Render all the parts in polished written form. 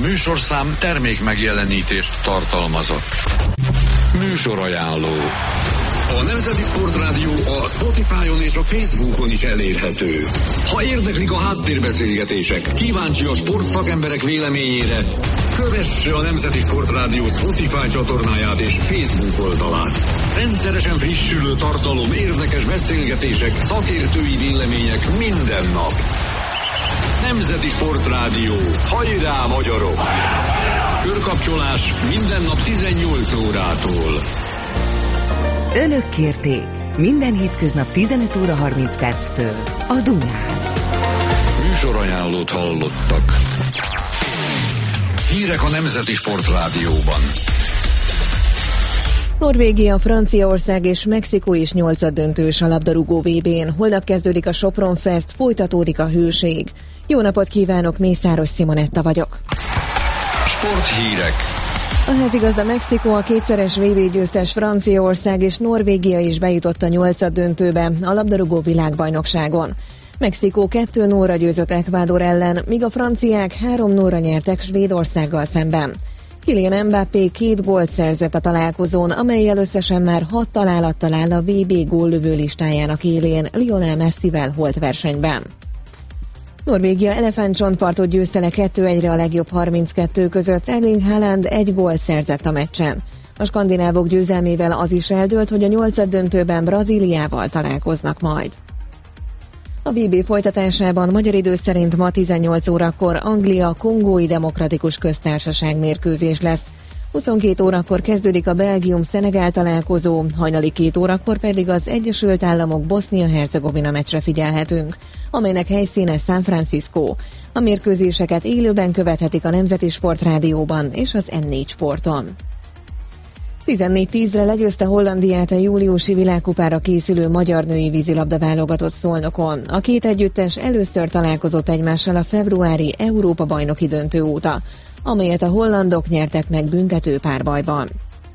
műsorszám termék megjelenítést tartalmazott. Műsorajánló. A Nemzeti Sportrádió a Spotify-on és a Facebookon is elérhető. Ha érdeklik a háttérbeszélgetések, kíváncsi a sportszakemberek véleményére, kövesse a Nemzeti Sportrádió Spotify csatornáját és Facebook oldalát. Rendszeresen frissülő tartalom, érdekes beszélgetések, szakértői vélemények minden nap. Nemzeti Sportrádió. Hajrá, magyarok! Körkapcsolás minden nap 18 órától. Önök kérték. Minden hétköznap 15 óra 30 perctől a Dunán. Műsorajánlót hallottak. Hírek a Nemzeti Sportrádióban. Norvégia, Franciaország és Mexikó is 8-döntős a labdarúgó VB-n. Holnap kezdődik a Sopron Fest, folytatódik a hőség. Jó napot kívánok, Mészáros Simonetta vagyok. Sporthírek. A házigazda Mexikó, a kétszeres VB győztes Franciaország és Norvégia is bejutott a 8-döntőbe a labdarúgó világbajnokságon. Mexikó 2-0-ra győzött Ecuador ellen, míg a franciák 3-0-ra nyertek Svédországgal szemben. Kylian Mbappé 2 gólt szerzett a találkozón, amellyel összesen már 6 találattal áll a VB góllövő listájának élén Lionel Messivel holt versenyben. Norvégia elefántcsontpartot győzte le 2-1-re a legjobb 32 között, Erling Haaland 1 gólt szerzett a meccsen. A skandinávok győzelmével az is eldőlt, hogy a 8-döntőben Brazíliával találkoznak majd. A VB folytatásában magyar idő szerint ma 18 órakor Anglia-Kongói Demokratikus Köztársaság mérkőzés lesz. 22 órakor kezdődik a Belgium-Szenegál találkozó, hajnali 2 órakor pedig az Egyesült Államok Bosznia-Hercegovina meccsre figyelhetünk, amelynek helyszíne San Francisco. A mérkőzéseket élőben követhetik a Nemzeti Sportrádióban és az M4 Sporton. 14-10-re legyőzte Hollandiát a júliusi világkupára készülő magyar női vízilabda válogatott Szolnokon. A két együttes először találkozott egymással a februári Európa-bajnoki döntő óta, amelyet a hollandok nyertek meg büntető párbajban.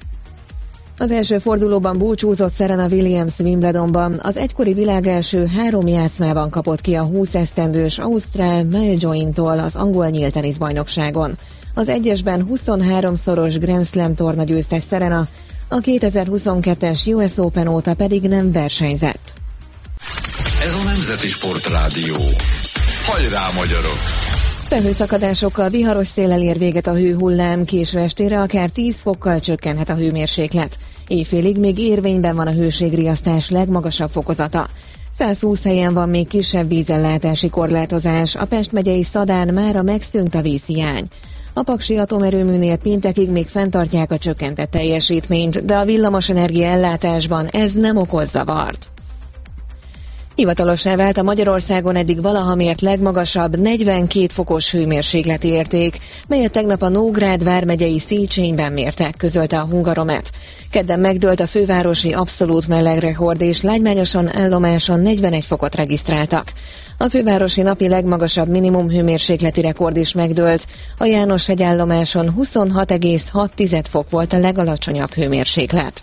Az első fordulóban búcsúzott Serena Williams Wimbledonban, az egykori világ első 3 játszmában kapott ki a 20 esztendős ausztrál Maeljoin-tól az angol nyílt teniszbajnokságon. Az egyesben 23-szoros Grand Slam torna győztes Serena, a 2022-es US Open óta pedig nem versenyzett. Ez a Nemzeti Sportrádió. Hajrá, magyarok! Felhőszakadásokkal, viharos széllel ér véget a hőhullám, késő estére akár 10 fokkal csökkenhet a hőmérséklet. Éjfélig még érvényben van a hőségriasztás legmagasabb fokozata. 120 helyen van még kisebb vízellátási korlátozás, a Pest megyei Szadán mára megszűnt a vízhiány. A Paksi atomerőműnél péntekig még fenntartják a csökkentett teljesítményt, de a villamosenergia ellátásban ez nem okoz zavart. Hivatalossá vált a Magyarországon eddig valaha mért legmagasabb 42 fokos hőmérsékleti érték, melyet tegnap a Nógrád vármegyei Széchenyben mértek, közölte a Hungaromet. Kedden megdőlt a fővárosi abszolút melegrekord, és lágymányosan állomáson 41 fokot regisztráltak. A fővárosi napi legmagasabb minimum hőmérsékleti rekord is megdőlt. A Jánoshegy állomáson 26,6 fok volt a legalacsonyabb hőmérséklet.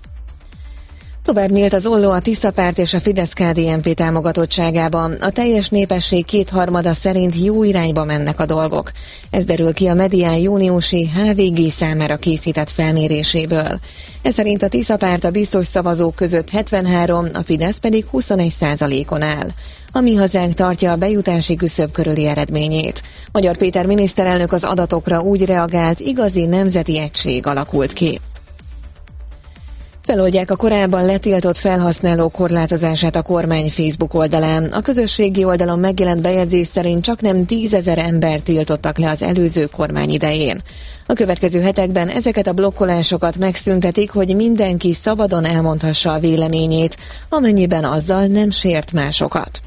Tovább nyílt az olló a Tiszapárt és a Fidesz-KDNP támogatottságában. A teljes népesség 2/3 szerint jó irányba mennek a dolgok. Ez derül ki a Medián júniusi HVG számára készített felméréséből. Ez szerint a Tiszapárt a biztos szavazók között 73, a Fidesz pedig 21%-on áll. A Mi Hazánk tartja a bejutási küszöb körüli eredményét. Magyar Péter miniszterelnök az adatokra úgy reagált, igazi nemzeti egység alakult ki. Feloldják a korábban letiltott felhasználók korlátozását a kormány Facebook oldalán. A közösségi oldalon megjelent bejegyzés szerint csaknem 10 000 embert tiltottak le az előző kormány idején. A következő hetekben ezeket a blokkolásokat megszüntetik, hogy mindenki szabadon elmondhassa a véleményét, amennyiben azzal nem sért másokat.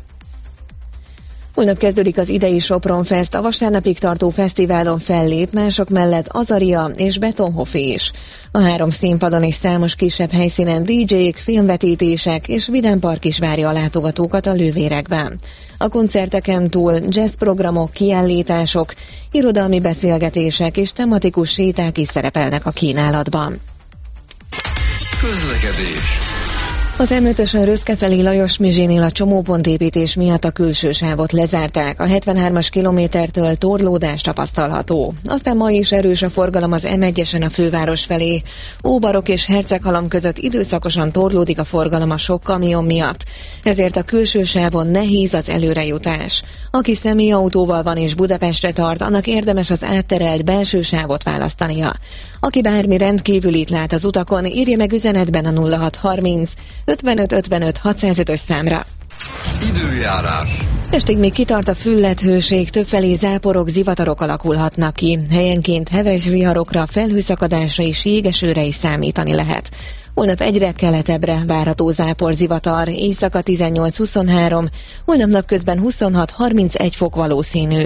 Holnap kezdődik az idei Sopron Fest, a vasárnapig tartó fesztiválon fellép mások mellett Azaria és Betonhofi is. A 3 színpadon és számos kisebb helyszínen DJ-k, filmvetítések és vidámpark is várja a látogatókat a Lővérekben. A koncerteken túl jazzprogramok, kiállítások, irodalmi beszélgetések és tematikus séták is szerepelnek a kínálatban. Közlekedés. Az M5-ösön Röszkefelé Lajos Mizsénél a csomópontépítés miatt a külső sávot lezárták. A 73-as kilométertől torlódás tapasztalható. Aztán ma is erős a forgalom az M1-esen a főváros felé. Óbarok és Herceghalom között időszakosan torlódik a forgalom a sok kamion miatt. Ezért a külső sávon nehéz az előrejutás. Aki személyautóval van és Budapestre tart, annak érdemes az átterelt belső sávot választania. Aki bármi rendkívülit lát az utakon, írja meg üzenetben a 0630 55 55 605-ös számra. Időjárás. Estig még kitart a fülledt hőség, többfelé záporok, zivatarok alakulhatnak ki. Helyenként heves viharokra, felhőszakadásra és jégesőre is számítani lehet. Holnap egyre keletebbre várható zápor, zivatar, éjszaka 18-23, holnap napközben 26-31 fok valószínű.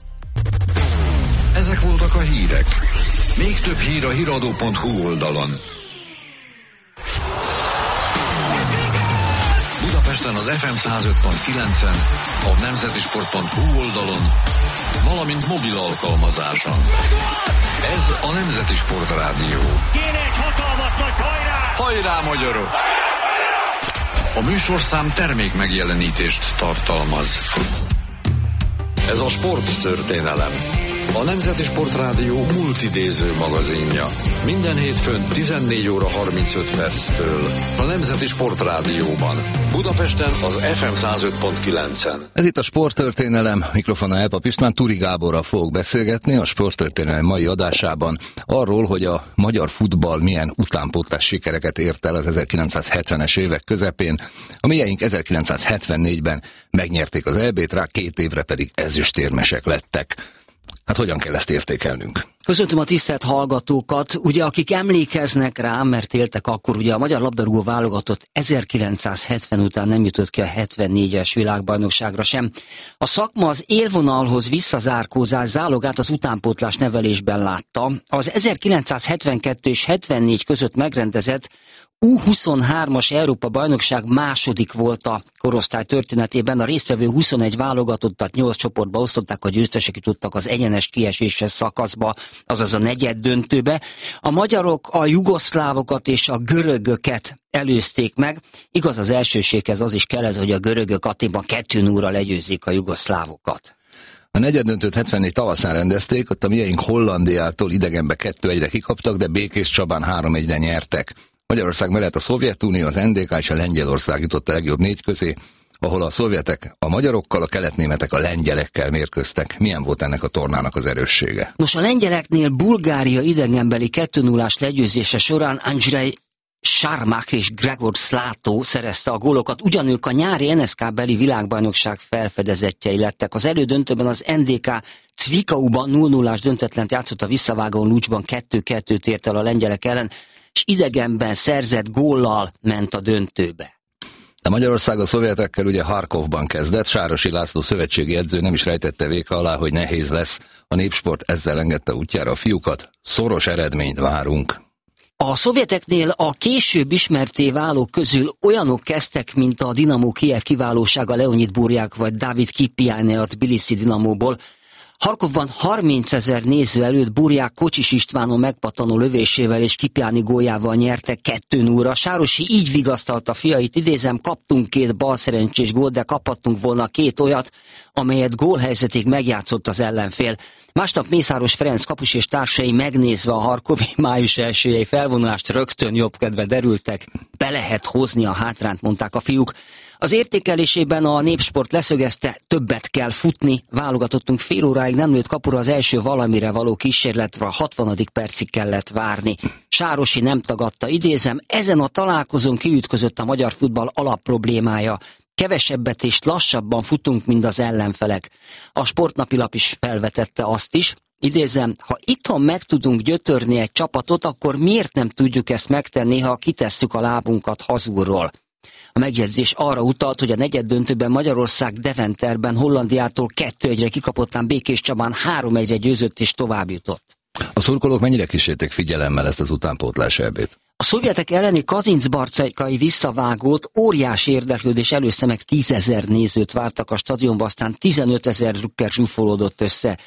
Ezek voltak a hírek. Még több hír a hiradó.hu oldalon. Budapesten az FM 105.9-en, a nemzetisport.hu oldalon, valamint mobil alkalmazáson. Ez a Nemzeti Sport Rádió. Kéne egy hatalmas nagy hajrá! Hajrá, magyarok! A műsorszám termék megjelenítést tartalmaz. Ez a sporttörténelem. A Nemzeti Sport Rádió multidéző magazinja. Minden hétfőn 14 óra 35 perctől. A Nemzeti Sport Rádióban. Budapesten az FM 105.9-en. Ez itt a sporttörténelem. Mikrofonnal Elpap István, Turi Gáborral fogok beszélgetni a sporttörténelem mai adásában arról, hogy a magyar futball milyen utánpótlás sikereket ért el az 1970-es évek közepén. A mieink 1974-ben megnyerték az EB-t, rá 2 évre pedig ezüstérmesek lettek. Hát hogyan kell ezt értékelnünk? Köszöntöm a tisztelt hallgatókat, ugye akik emlékeznek rá, mert éltek akkor, ugye a magyar labdarúgó válogatott 1970 után nem jutott ki a 74-es világbajnokságra sem. A szakma az élvonalhoz visszazárkózás zálogát az utánpótlás nevelésben látta. Az 1972 és 74 között megrendezett U23-as Európa-bajnokság második volt a korosztály történetében. A résztvevő 21 válogatottat 8 csoportba osztották, a győztesek jutottak az egyenes kieséses szakaszba, azaz a negyeddöntőbe. A magyarok a jugoszlávokat és a görögöket előzték meg. Igaz, az elsőséghez az is kell, hogy a görögök Athénban 2-0-ra legyőzik a jugoszlávokat. A negyeddöntőt 74 tavaszán rendezték, ott a mieink Hollandiától idegenbe 2-1-re kikaptak, de Békés Csabán 3-1-re nyertek. Magyarország mellett a Szovjetunió, az NDK és a Lengyelország jutott a legjobb 4 közé, ahol a szovjetek a magyarokkal, a keletnémetek a lengyelekkel mérkőztek. Milyen volt ennek a tornának az erőssége? Nos, a lengyeleknél Bulgária idegenbeli 2-0-ás legyőzése során Andrzej Sarmak és Gregor Szlátó szerezte a gólokat, ugyanők a nyári NSK-beli világbajnokság felfedezettjei lettek. Az elődöntőben az NDK Cvikauban 0-0-ás döntetlent játszott, a visszavágón Lucsban 2-2-t ért el a lengyelek ellen, és idegenben szerzett góllal ment a döntőbe. De Magyarország a szovjetekkel ugye Harkovban kezdett, Sárosi László szövetségi edző nem is rejtette véka alá, hogy nehéz lesz. A Népsport ezzel engedte útjára a fiúkat. Szoros eredményt várunk. A szovjeteknél a később ismertté válók közül olyanok kezdtek, mint a Dinamo Kijev kiválósága Leonid Burják vagy David Kipiáne a Tbilisi Dinamóból. Harkovban 30 000 néző előtt Burják Kocsis Istvánon megpattanó lövésével és Kipiáni góljával nyerte 2-0-ra. Sárosi így vigasztalta fiait, idézem, kaptunk 2 balszerencsés gólt, de kaphattunk volna 2 olyat, amelyet gólhelyzetig megjátszott az ellenfél. Másnap Mészáros Ferenc kapus és társai megnézve a harkovi május 1-i felvonulást rögtön jobbkedve derültek. Be lehet hozni a hátrányt, mondták a fiúk. Az értékelésében a Népsport leszögezte, többet kell futni, válogatottunk fél óráig nem lőtt kapura, az első valamire való kísérletre a 60. percig kellett várni. Sárosi nem tagadta, idézem, ezen a találkozón kiütközött a magyar futball alapproblémája. Kevesebbet és lassabban futunk, mint az ellenfelek. A Sportnapilap is felvetette azt is, idézem, ha itthon meg tudunk gyötörni egy csapatot, akkor miért nem tudjuk ezt megtenni, ha kitesszük a lábunkat hazulról? A megjegyzés arra utalt, hogy a negyeddöntőben Magyarország Deventerben Hollandiától 2-1-re kikapottán Békés Csabán 3-1-re győzött és tovább jutott. A szurkolók mennyire kísérték figyelemmel ezt az utánpótlás EB-t? A szovjetek elleni kazincbarcaikai visszavágót óriási érdeklődés előzte, meg 10 000 nézőt vártak a stadionba, aztán 15 000 drukker zsúfolódott össze.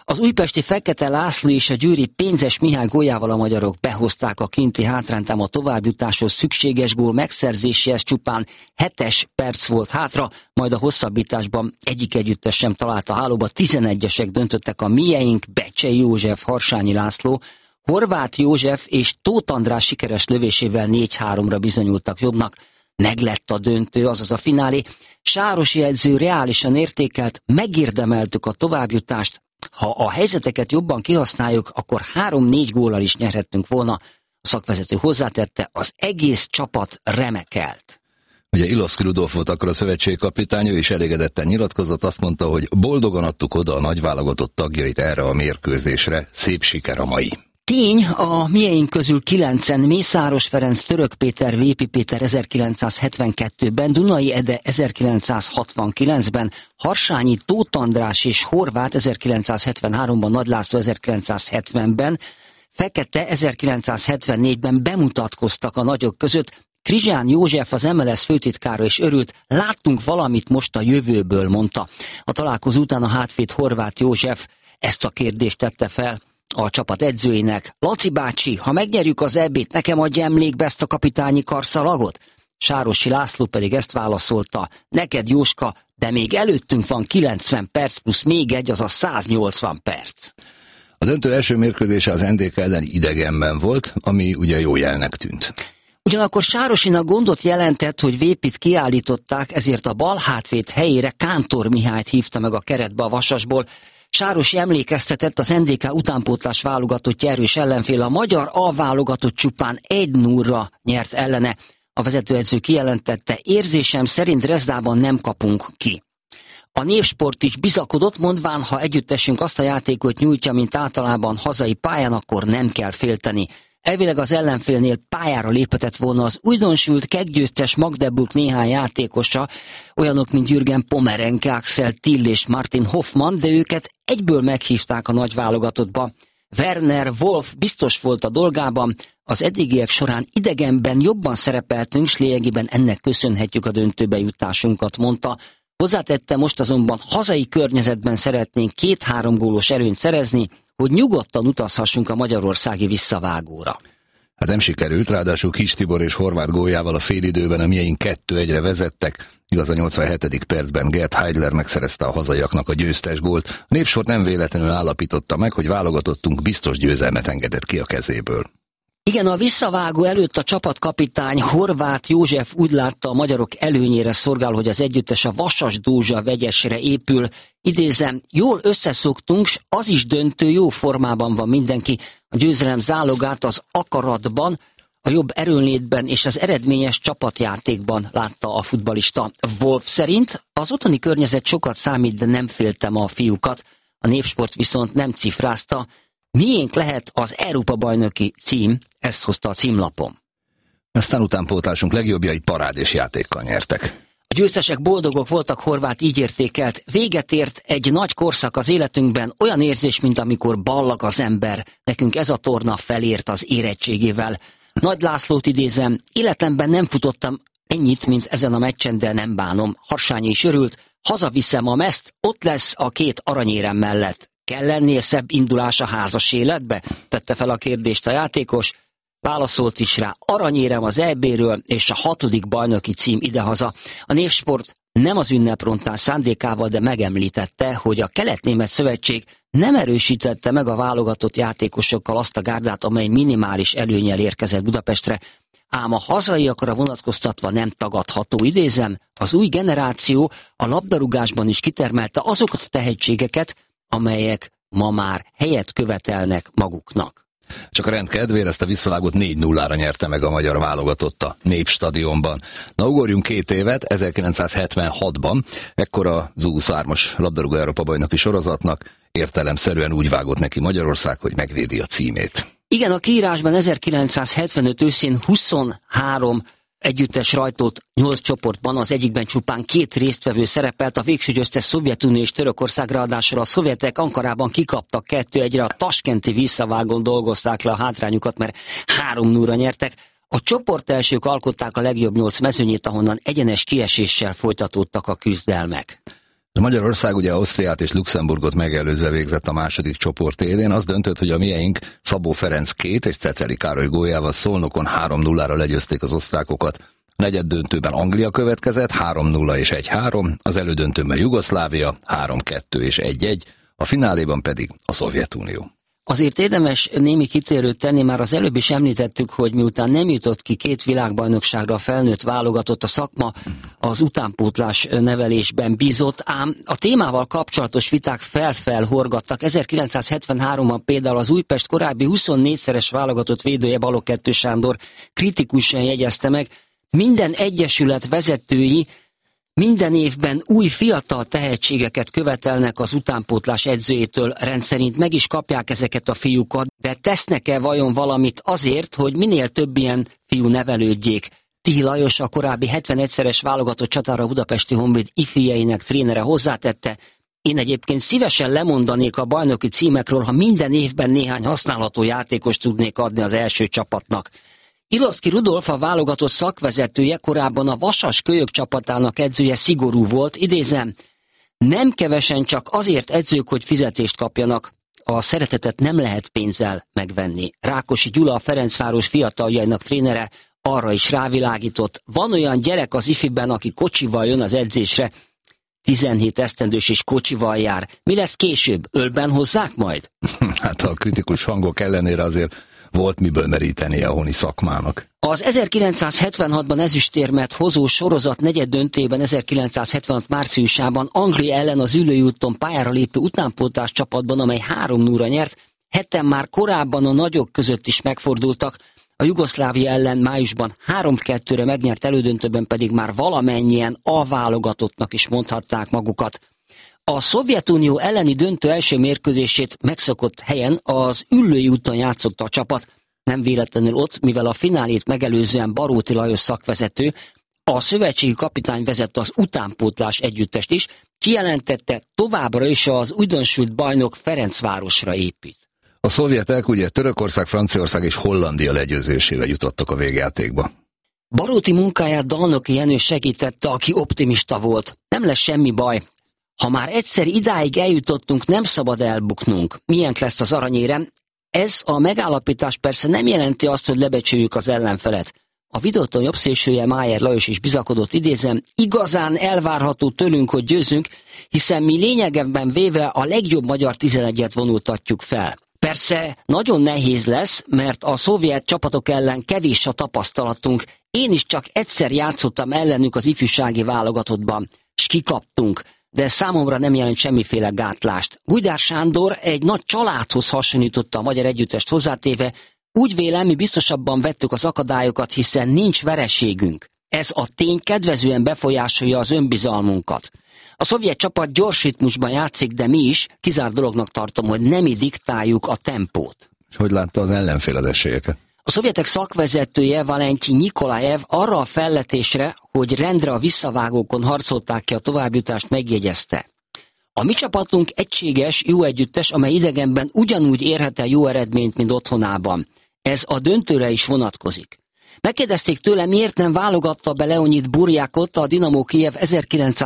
Az újpesti Fekete László és a győri Pénzes Mihály góljával a magyarok behozták a kinti hátrányt, ám a továbbjutáshoz szükséges gól megszerzéséhez csupán 7 perc volt hátra, majd a hosszabbításban egyik együttes sem talált a hálóba. 11-esek döntöttek, a mieink Becsei József, Harsányi László, Horváth József és Tóth András sikeres lövésével 4-3-ra bizonyultak jobbnak. Meglett a döntő, azaz a finálé. Sárosi edző reálisan értékelt, megérdemeltük a továbbjutást. Ha a helyzeteket jobban kihasználjuk, akkor 3-4 góllal is nyerhettünk volna. A szakvezető hozzátette, az egész csapat remekelt. Ugye Ilovszki Rudolf volt akkor a szövetségkapitány, ő is elégedetten nyilatkozott, azt mondta, hogy boldogan adtuk oda a nagyválogatott tagjait erre a mérkőzésre, szép siker a mai. Tény, a mieink közül 9-en Mészáros Ferenc, Török Péter, Vépi Péter 1972-ben, Dunai Ede 1969-ben, Harsányi, Tóth András és Horváth 1973-ban, Nagy László 1970-ben, Fekete 1974-ben bemutatkoztak a nagyok között. Krizsán József, az MLS főtitkára is örült, láttunk valamit most a jövőből, mondta. A találkozó után a hátvéd Horváth József ezt a kérdést tette fel a csapat edzőinek. Laci bácsi, ha megnyerjük az EB-t, nekem adja emlékbe ezt a kapitányi karszalagot? Sárosi László pedig ezt válaszolta, neked Jóska, de még előttünk van 90 perc plusz még egy, azaz 180 perc. A döntő első mérkőzése az NDK ellen idegenben volt, ami ugye jó jelnek tűnt. Ugyanakkor Sárosinak gondot jelentett, hogy Vépit kiállították, ezért a bal hátvéd helyére Kántor Mihályt hívta meg a keretbe a Vasasból. Sárosi emlékeztetett, az NDK utánpótlás válogatottja erős ellenfél, a magyar A-válogatott csupán 1-0-ra nyert ellene. A vezetőedző kijelentette, érzésem szerint Dresdában nem kapunk ki. A Népsport is bizakodott, mondván, ha együttesünk azt a játékot nyújtja, mint általában hazai pályán, akkor nem kell félteni. Elvileg az ellenfélnél pályára léphetett volna az újdonsült keggyőztes Magdeburg néhány játékosa, olyanok, mint Jürgen Pomerenke, Axel Till és Martin Hoffmann, de őket egyből meghívták a nagy válogatottba. Werner Wolf biztos volt a dolgában, az eddigiek során idegenben jobban szerepeltünk, s lényegében ennek köszönhetjük a döntőbe jutásunkat, mondta. Hozzátette, most azonban hazai környezetben szeretnénk 2-3 gólos előnyt szerezni, hogy nyugodtan utazhassunk a magyarországi visszavágóra. Hát nem sikerült, ráadásul Kis Tibor és Horváth góljával a félidőben a mieink 2-1-re vezettek, igaz a 87. percben Gerd Heidler megszerezte a hazaiaknak a győztes gólt. A Népsport nem véletlenül állapította meg, hogy válogatottunk biztos győzelmet engedett ki a kezéből. Igen, a visszavágó előtt a csapatkapitány Horváth József úgy látta, a magyarok előnyére szorgál, hogy az együttes a Vasas Dózsa vegyesre épül. Idézem, jól összeszoktunk, s az is döntő, jó formában van mindenki. A győzelem zálogát az akaratban, a jobb erőnlétben és az eredményes csapatjátékban látta a futballista. Wolf szerint az otthoni környezet sokat számít, de nem féltem a fiúkat. A Népsport viszont nem cifrázta. Miénk lehet az Európa-bajnoki cím, ezt hozta a címlapom. Aztán utánpótlásunk legjobbjai parádés játékkal nyertek. A győztesek boldogok voltak, Horváth így értékelt. Véget ért egy nagy korszak az életünkben, olyan érzés, mint amikor ballag az ember. Nekünk ez a torna felért az érettségével. Nagy Lászlót idézem, életemben nem futottam ennyit, mint ezen a meccsen, de nem bánom. Harsányi is örült, hazaviszem a mezt, ott lesz a 2 aranyérem mellett. Kell lennél szebb indulás a házas életbe? Tette fel a kérdést a játékos. Válaszolt is rá, aranyérem az EB-ről és a 6. bajnoki cím idehaza. A Népsport nem az ünneprontás szándékával, de megemlítette, hogy a Kelet-Német Szövetség nem erősítette meg a válogatott játékosokkal azt a gárdát, amely minimális előnnyel érkezett Budapestre. Ám a hazaiakra vonatkoztatva nem tagadható, idézem, az új generáció a labdarúgásban is kitermelte azokat a tehetségeket, amelyek ma már helyet követelnek maguknak. Csak a rend kedvére ezt a visszavágót 4-0-ra nyerte meg a magyar válogatott a Népstadionban. Na, ugorjunk 2 évet, 1976-ban, ekkor az U23-as labdarúgó Európa-bajnoki sorozatnak értelemszerűen úgy vágott neki Magyarország, hogy megvédi a címét. Igen, a kiírásban 1975 őszén 23 együttes rajtolt 8 csoportban, az egyikben csupán 2 résztvevő szerepelt, a végső győztes Szovjetunió és Törökország, ráadásul a szovjetek Ankarában kikaptak 2-1-re, a taskenti visszavágón dolgozták le a hátrányukat, mert 3-0-ra nyertek. A csoportelsők alkották a legjobb 8 mezőnyét, ahonnan egyenes kieséssel folytatódtak a küzdelmek. Magyarország ugye Ausztriát és Luxemburgot megelőzve végzett a második csoport élén. Az döntött, hogy a mieink Szabó Ferenc 2 és Ceceli Károly góljával Szolnokon 3-0-ra legyőzték az osztrákokat. A negyeddöntőben Anglia következett 3-0 és 1-3, az elődöntőben Jugoszlávia 3-2 és 1-1, a fináléban pedig a Szovjetunió. Azért érdemes némi kitérőt tenni, már az előbb is említettük, hogy miután nem jutott ki 2 világbajnokságra a felnőtt válogatott, a szakma az utánpótlás nevelésben bízott, ám a témával kapcsolatos viták felhorgattak. 1973-ban például az Újpest korábbi 24-szeres válogatott védője Balogh Kettő Sándor kritikusan jegyezte meg, minden egyesület vezetői minden évben új fiatal tehetségeket követelnek az utánpótlás edzőjétől, rendszerint meg is kapják ezeket a fiúkat, de tesznek-e vajon valamit azért, hogy minél több ilyen fiú nevelődjék? Tihi Lajos, a korábbi 71-szeres válogatott csatára Budapesti Honvéd ifjeinek trénere hozzátette, én egyébként szívesen lemondanék a bajnoki címekről, ha minden évben néhány használható játékost tudnék adni az első csapatnak. Ilovszki Rudolf, a válogatott szakvezetője, korábban a Vasas kölyök csapatának edzője szigorú volt, idézem, nem kevesen csak azért edzők, hogy fizetést kapjanak, a szeretetet nem lehet pénzzel megvenni. Rákosi Gyula, a Ferencváros fiataljainak trénere arra is rávilágított, van olyan gyerek az ifiben, aki kocsival jön az edzésre, 17 esztendős és kocsival jár. Mi lesz később? Ölben hozzák majd? Hát a kritikus hangok ellenére azért volt miből meríteni a honi szakmának. Az 1976-ban ezüstérmet hozó sorozat negyeddöntőjében 1976 márciusában Anglia ellen az Üllői úton pályára lépő utánpótlás csapatban, amely 3-0-ra nyert, heten már korábban a nagyok között is megfordultak, a Jugoszlávia ellen májusban 3-2-re megnyert elődöntőben pedig már valamennyien a válogatottnak is mondhatták magukat. A Szovjetunió elleni döntő első mérkőzését megszokott helyen az Üllői úton játszotta a csapat, nem véletlenül ott, mivel a finálét megelőzően Baróti Lajos szakvezető, a szövetségi kapitány vezette az utánpótlás együttest is, kijelentette, továbbra is az újdonsült bajnok Ferencvárosra épít. A szovjetek ugye Törökország, Franciaország és Hollandia legyőzésével jutottak a végjátékba. Baróti munkáját Dalnoki Jenő segítette, aki optimista volt. Nem lesz semmi baj. Ha már egyszer idáig eljutottunk, nem szabad elbuknunk. Milyen lesz az aranyérem? Ez a megállapítás persze nem jelenti azt, hogy lebecsüljük az ellenfelet. A Videoton jobbszélsője Májer Lajos is bizakodott, idézem, igazán elvárható tőlünk, hogy győzünk, hiszen mi lényegében véve a legjobb magyar 11-et vonultatjuk fel. Persze nagyon nehéz lesz, mert a szovjet csapatok ellen kevés a tapasztalatunk. Én is csak egyszer játszottam ellenük az ifjúsági válogatottban, s kikaptunk, de számomra nem jelent semmiféle gátlást. Gujdár Sándor egy nagy családhoz hasonlította a magyar együttest, hozzátéve, úgy vélem, mi biztosabban vettük az akadályokat, hiszen nincs vereségünk. Ez a tény kedvezően befolyásolja az önbizalmunkat. A szovjet csapat gyors ritmusban játszik, de mi is, kizárt dolognak tartom, hogy nem mi diktáljuk a tempót. És hogy látta az ellenfél az esélyeket? A szovjetek szakvezetője Valentyin Nyikolajev arra a felletésre, hogy rendre a visszavágókon harcolták ki a továbbjutást, megjegyezte. A mi csapatunk egységes, jó együttes, amely idegenben ugyanúgy érhet el jó eredményt, mint otthonában. Ez a döntőre is vonatkozik. Megkérdezték tőle, miért nem válogatta be Leonid Burjakot, a Dinamo Kijev